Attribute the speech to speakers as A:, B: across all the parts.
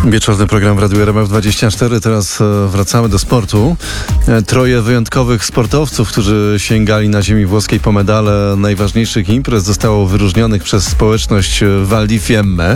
A: Wieczorny program w Radiu RMF24. Teraz wracamy do sportu. Troje wyjątkowych sportowców, którzy sięgali na ziemi włoskiej po medale najważniejszych imprez, zostało wyróżnionych przez społeczność Val di Fiemme.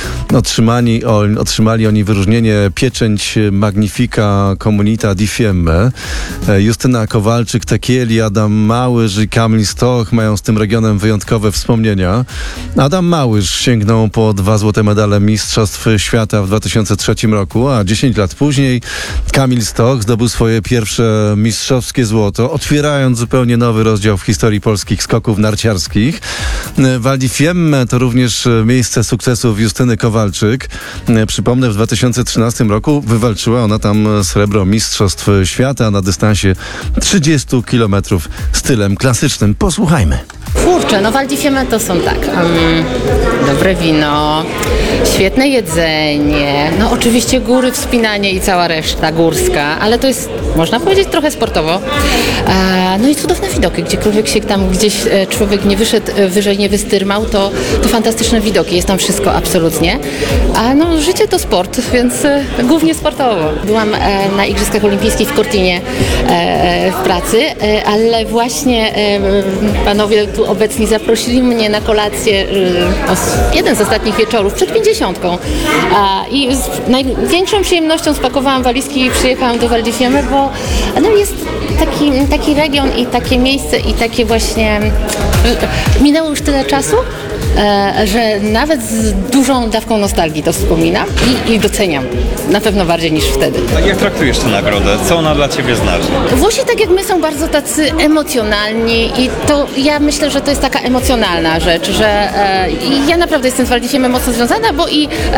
A: Otrzymali oni wyróżnienie Pieczęć Magnifica Comunità di Fiemme. Justyna Kowalczyk-Tekieli, Adam Małysz i Kamil Stoch mają z tym regionem wyjątkowe wspomnienia. Adam Małysz sięgnął po 2 złote medale Mistrzostw Świata w 2003 roku, a 10 lat później Kamil Stoch zdobył swoje pierwsze mistrzowskie złoto, otwierając zupełnie nowy rozdział w historii polskich skoków narciarskich. Val di Fiemme to również miejsce sukcesów Justyny Kowalczyk. Przypomnę, w 2013 roku wywalczyła ona tam srebro Mistrzostw Świata na dystansie 30 km stylem klasycznym. Posłuchajmy.
B: Kurczę, no Val di Fiemme to są tak, dobre wino, świetne jedzenie, no oczywiście góry, wspinanie i cała reszta górska, ale to jest, można powiedzieć, trochę sportowo. No i cudowne widoki, gdziekolwiek się tam gdzieś człowiek nie wyszedł wyżej, nie wystyrmał, to fantastyczne widoki, jest tam wszystko absolutnie. A no życie to sport, więc głównie sportowo. Byłam na Igrzyskach Olimpijskich w Cortinie w pracy, ale właśnie panowie tu obecni zaprosili mnie na kolację, jeden z ostatnich wieczorów, przed 50. I z największą przyjemnością spakowałam walizki i przyjechałam do Val di Fiemme, bo no jest taki region i takie miejsce i takie właśnie... Minęło już tyle czasu, że nawet z dużą dawką nostalgii to wspominam i doceniam. Na pewno bardziej niż wtedy.
C: A jak traktujesz tę nagrodę? Co ona dla Ciebie znaczy?
B: Włosi, tak jak my, są bardzo tacy emocjonalni i to ja myślę, że to jest taka emocjonalna rzecz, że ja naprawdę jestem z Val di Fiemme mocno związana, bo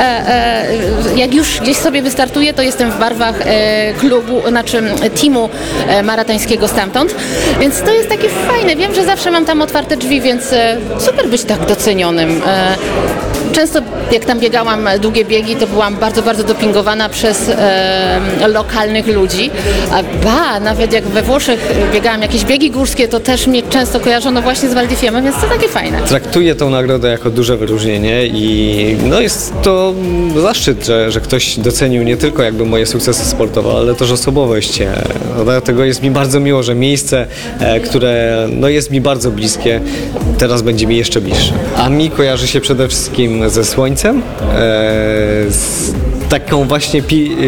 B: jak już gdzieś sobie wystartuję, to jestem w barwach klubu, teamu maratońskiego stamtąd, więc to jest takie fajne. Wiem, że zawsze mam tam otwarte drzwi, więc super być tak docenionym. Często jak tam biegałam długie biegi, to byłam bardzo, bardzo dopingowana przez lokalnych ludzi. Nawet jak we Włoszech biegałam jakieś biegi górskie, to też mnie często kojarzono właśnie z Val di Fiemme, więc to takie fajne.
D: Traktuję tą nagrodę jako duże wyróżnienie i no jest to zaszczyt, że ktoś docenił nie tylko jakby moje sukcesy sportowe, ale też osobowość. Dlatego jest mi bardzo miło, że miejsce, które no jest mi bardzo bliskie, teraz będzie mi jeszcze bliższe. A mi kojarzy się przede wszystkim ze słońcem, z taką właśnie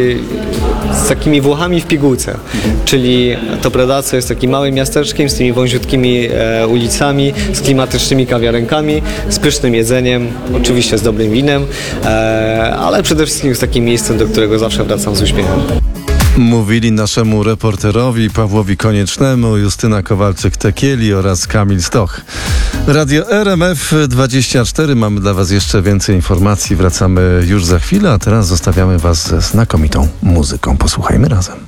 D: z takimi Włochami w pigułce, czyli to Predazzo jest takim małym miasteczkiem z tymi wąziutkimi ulicami, z klimatycznymi kawiarenkami, z pysznym jedzeniem, oczywiście z dobrym winem, ale przede wszystkim z takim miejscem, do którego zawsze wracam z uśmiechem.
A: Mówili naszemu reporterowi Pawłowi Koniecznemu Justyna Kowalczyk-Tekieli oraz Kamil Stoch. Radio RMF24. Mamy dla Was jeszcze więcej informacji. Wracamy już za chwilę, a teraz zostawiamy Was ze znakomitą muzyką. Posłuchajmy razem.